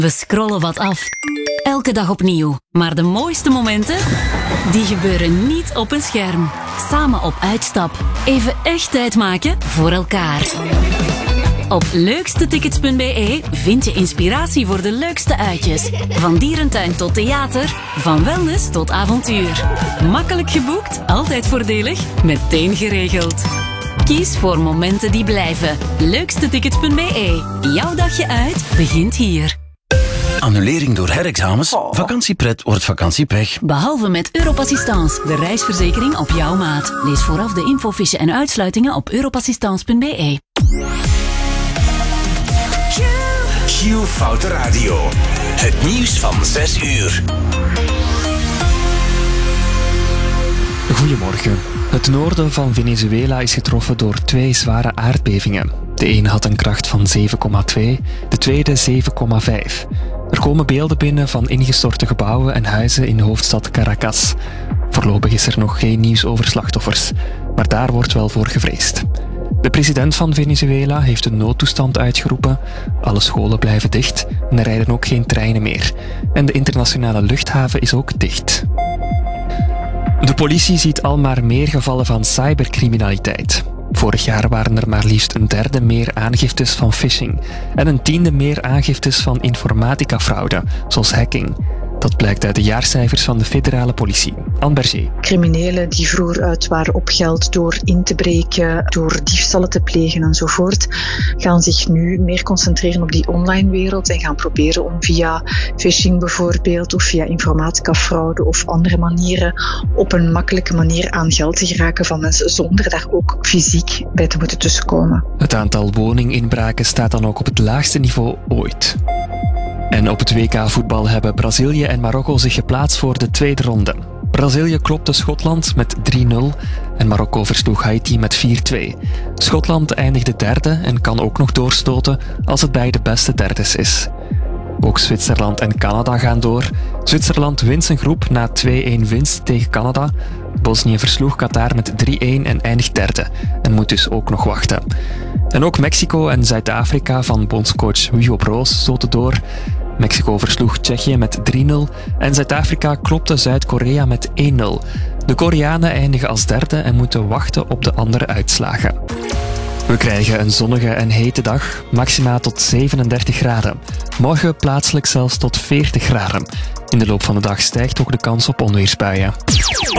We scrollen wat af. Elke dag opnieuw. Maar de mooiste momenten, die gebeuren niet op een scherm. Samen op uitstap. Even echt tijd maken voor elkaar. Op leukstetickets.be vind je inspiratie voor de leukste uitjes. Van dierentuin tot theater, van wellness tot avontuur. Makkelijk geboekt, altijd voordelig, meteen geregeld. Kies voor momenten die blijven. Leukstetickets.be. Jouw dagje uit begint hier. Annulering door herexamens? Vakantiepret wordt vakantiepech. Behalve met Europassistance, de reisverzekering op jouw maat. Lees vooraf de infofiche en uitsluitingen op europassistance.be. Q Foute Radio. Het nieuws van 6 uur. Goedemorgen. Het noorden van Venezuela is getroffen door 2 zware aardbevingen. De een had een kracht van 7,2, de tweede 7,5. Er komen beelden binnen van ingestorte gebouwen en huizen in de hoofdstad Caracas. Voorlopig is er nog geen nieuws over slachtoffers, maar daar wordt wel voor gevreesd. De president van Venezuela heeft een noodtoestand uitgeroepen. Alle scholen blijven dicht en er rijden ook geen treinen meer. En de internationale luchthaven is ook dicht. De politie ziet al maar meer gevallen van cybercriminaliteit. Vorig jaar waren er maar liefst 1/3 meer aangiftes van phishing en 1/10 meer aangiftes van informatica-fraude, zoals hacking. Dat blijkt uit de jaarcijfers van de federale politie. Anne Berger. Criminelen die vroeger uit waren op geld door in te breken, door diefstallen te plegen enzovoort, gaan zich nu meer concentreren op die online wereld en gaan proberen om via phishing bijvoorbeeld of via informatica-fraude of andere manieren op een makkelijke manier aan geld te geraken van mensen zonder daar ook fysiek bij te moeten tussenkomen. Het aantal woninginbraken staat dan ook op het laagste niveau ooit. En op het WK-voetbal hebben Brazilië en Marokko zich geplaatst voor de tweede ronde. Brazilië klopte Schotland met 3-0 en Marokko versloeg Haiti met 4-2. Schotland eindigde derde en kan ook nog doorstoten als het bij de beste derdes is. Ook Zwitserland en Canada gaan door. Zwitserland wint zijn groep na 2-1 winst tegen Canada. Bosnië versloeg Qatar met 3-1 en eindigt derde en moet dus ook nog wachten. En ook Mexico en Zuid-Afrika van bondscoach Hugo Broos stoten door. Mexico versloeg Tsjechië met 3-0 en Zuid-Afrika klopte Zuid-Korea met 1-0. De Koreanen eindigen als derde en moeten wachten op de andere uitslagen. We krijgen een zonnige en hete dag, maxima tot 37 graden. Morgen plaatselijk zelfs tot 40 graden. In de loop van de dag stijgt ook de kans op onweersbuien.